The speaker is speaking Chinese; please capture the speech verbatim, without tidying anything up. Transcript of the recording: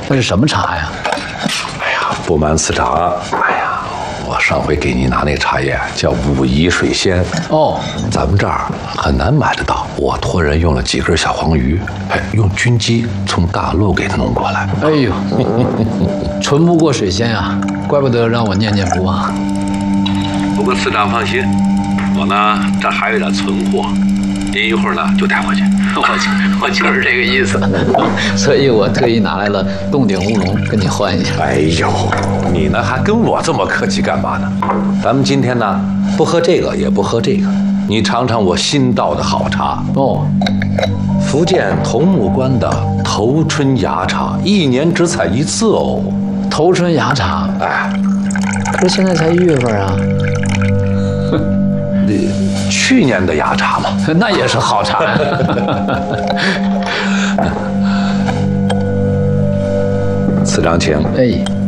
那是什么茶呀？ 哎呀，不瞒司长，哎呀，我上回给你拿那茶叶叫武夷水仙。 哦， 咱们这儿很难买得到，我托人用了几根小黄鱼，哎，用军机从大陆给弄过来。 哎呦，纯不过水仙啊，怪不得让我念念不忘。 不过司长放心，我呢这还有点存货，您一会儿呢就带回去。 我我就是这个意思，所以我特意拿来了洞顶乌龙跟你换一下。 哎呦，你呢还跟我这么客气干嘛呢？咱们今天呢不喝这个也不喝这个，你尝尝我新倒的好茶哦。 福建桐木关的头春芽茶，一年只采一次哦。 头春芽茶， 哎， 可是现在才一月份啊。 去年的芽茶嘛， 那也是好茶呀。 司长请。 哎。